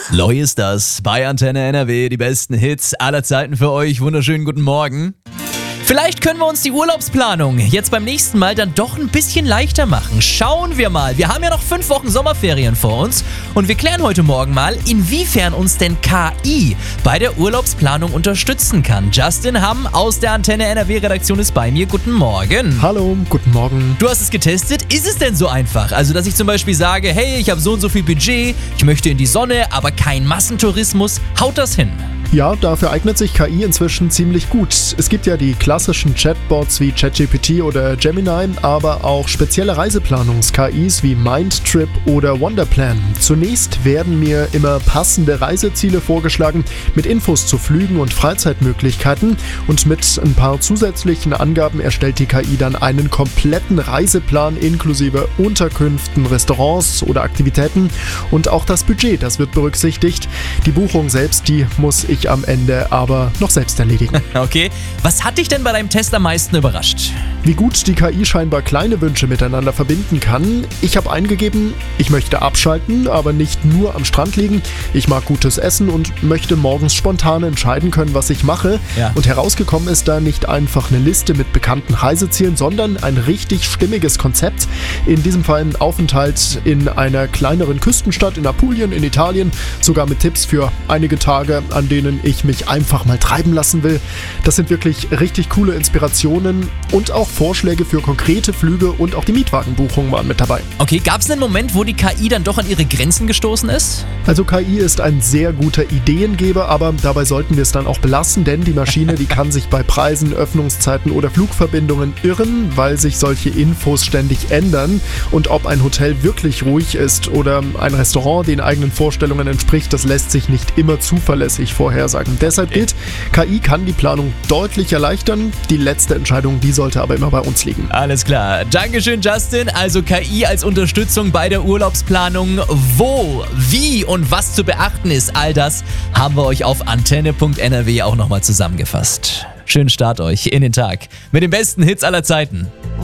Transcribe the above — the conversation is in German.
Loi ist das bei Antenne NRW, die besten Hits aller Zeiten für euch. Wunderschönen guten Morgen. Vielleicht können wir uns die Urlaubsplanung jetzt beim nächsten Mal dann doch ein bisschen leichter machen. Schauen wir mal. Wir haben ja noch 5 Wochen Sommerferien vor uns und wir klären heute Morgen mal, inwiefern uns denn KI bei der Urlaubsplanung unterstützen kann. Justin Hamm aus der Antenne NRW-Redaktion ist bei mir. Guten Morgen. Hallo, guten Morgen. Du hast es getestet. Ist es denn so einfach? Also, dass ich zum Beispiel sage, hey, ich habe so und so viel Budget, ich möchte in die Sonne, aber kein Massentourismus. Haut das hin? Ja, dafür eignet sich KI inzwischen ziemlich gut. Es gibt ja die klassischen Chatbots wie ChatGPT oder Gemini, aber auch spezielle Reiseplanungs-KIs wie Mindtrip oder Wonderplan. Zunächst werden mir immer passende Reiseziele vorgeschlagen mit Infos zu Flügen und Freizeitmöglichkeiten und mit ein paar zusätzlichen Angaben erstellt die KI dann einen kompletten Reiseplan inklusive Unterkünften, Restaurants oder Aktivitäten und auch das Budget, das wird berücksichtigt. Die Buchung selbst, die muss ich am Ende aber noch selbst erledigen. Okay, was hat dich denn bei deinem Test am meisten überrascht? Wie gut die KI scheinbar kleine Wünsche miteinander verbinden kann. Ich habe eingegeben, ich möchte abschalten, aber nicht nur am Strand liegen. Ich mag gutes Essen und möchte morgens spontan entscheiden können, was ich mache. Ja. Und herausgekommen ist da nicht einfach eine Liste mit bekannten Reisezielen, sondern ein richtig stimmiges Konzept. In diesem Fall ein Aufenthalt in einer kleineren Küstenstadt in Apulien in Italien, sogar mit Tipps für einige Tage, an denen ich mich einfach mal treiben lassen will. Das sind wirklich richtig coole Inspirationen und auch Vorschläge für konkrete Flüge und auch die Mietwagenbuchung waren mit dabei. Okay, gab es einen Moment, wo die KI dann doch an ihre Grenzen gestoßen ist? Also KI ist ein sehr guter Ideengeber, aber dabei sollten wir es dann auch belassen, denn die Maschine, die kann sich bei Preisen, Öffnungszeiten oder Flugverbindungen irren, weil sich solche Infos ständig ändern. Und ob ein Hotel wirklich ruhig ist oder ein Restaurant den eigenen Vorstellungen entspricht, das lässt sich nicht immer zuverlässig vorhersagen. Deshalb gilt, KI kann die Planung deutlich erleichtern. Die letzte Entscheidung, die sollte aber immer bei uns liegen. Alles klar. Dankeschön, Justin. Also KI als Unterstützung bei der Urlaubsplanung. Wo, wie und was zu beachten ist, all das haben wir euch auf antenne.nrw auch nochmal zusammengefasst. Schönen Start euch in den Tag mit den besten Hits aller Zeiten.